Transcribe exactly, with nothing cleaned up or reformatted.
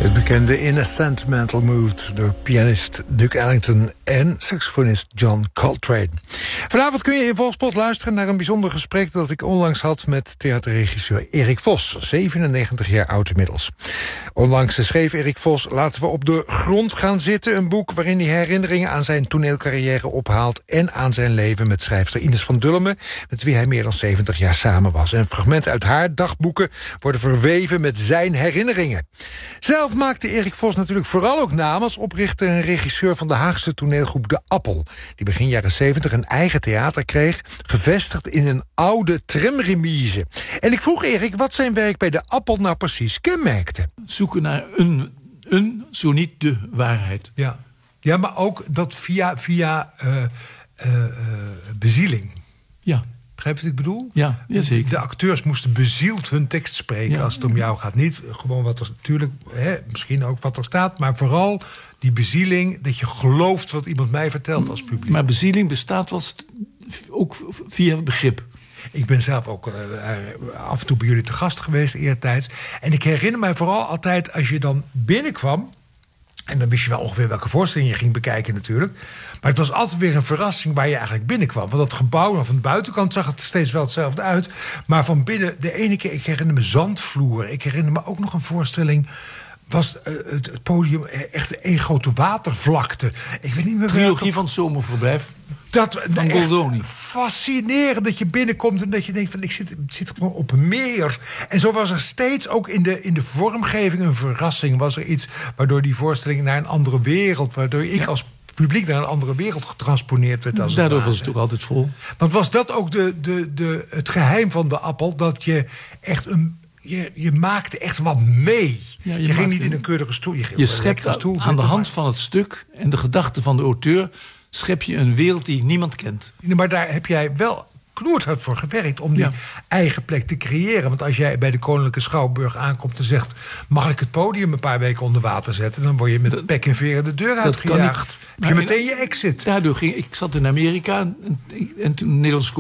Het bekende In a Sentimental Mood door pianist Duke Ellington en saxofonist John Coltrane. Vanavond kun je in Volkspot luisteren naar een bijzonder gesprek dat ik onlangs had met theaterregisseur Erik Vos, zevenennegentig jaar oud inmiddels. Onlangs schreef Erik Vos Laten we op de grond gaan zitten, een boek waarin hij herinneringen aan zijn toneelcarrière ophaalt en aan zijn leven met schrijfster Ines van Dullemen, met wie hij meer dan zeventig jaar samen was. En fragmenten uit haar dagboeken worden verweven met zijn herinneringen. Zelf maakte Erik Vos natuurlijk vooral ook naam als oprichter en regisseur van de Haagse toneelgroep De Appel, die begin jaren zeventig een eigen theater kreeg, gevestigd in een oude tramremise. En ik vroeg Erik wat zijn werk bij De Appel nou precies kenmerkte. Zoeken naar een, een zo niet de waarheid. Ja, ja, maar ook dat via, via uh, uh, uh, bezieling. Ja. Begrijp je wat ik bedoel? Ja, ja, zeker. De acteurs moesten bezield hun tekst spreken, ja, als het om jou gaat. Niet gewoon wat er natuurlijk, hè, misschien ook wat er staat, maar vooral die bezieling, dat je gelooft wat iemand mij vertelt als publiek. Maar bezieling bestaat wel ook via begrip. Ik ben zelf ook uh, af en toe bij jullie te gast geweest eertijds. En ik herinner mij vooral altijd als je dan binnenkwam, en dan wist je wel ongeveer welke voorstelling je ging bekijken natuurlijk. Maar het was altijd weer een verrassing waar je eigenlijk binnenkwam. Want dat gebouw, van de buitenkant zag het steeds wel hetzelfde uit. Maar van binnen, de ene keer, ik herinner me zandvloer. Ik herinner me ook nog een voorstelling, was uh, het, het podium echt één grote watervlakte. Ik weet niet meer welke. Trilogie van het Zomerverblijf. Dat, van Goldoni. Fascinerend dat je binnenkomt en dat je denkt van ik zit, zit gewoon op een meer. En zo was er steeds ook in de, in de vormgeving een verrassing. Was er iets waardoor die voorstelling naar een andere wereld, waardoor ik ja. als publiek naar een andere wereld getransponeerd werd. Als Daardoor was het ook altijd vol. Want was dat ook de, de, de, het geheim van De Appel, dat je echt een Je, je maakte echt wat mee. Ja, je je ging niet in een keurige stoel. Je, je schept aan, stoel aan de hand maar. van het stuk en de gedachten van de auteur schep je een wereld die niemand kent. Nee, maar daar heb jij wel knoerhard voor gewerkt om die ja. eigen plek te creëren. Want als jij bij de Koninklijke Schouwburg aankomt en zegt, mag ik het podium een paar weken onder water zetten, dan word je met dat, pek en veren de deur uitgejaagd. Heb je meteen je exit. Daardoor ging ik zat in Amerika en, en toen Nederlands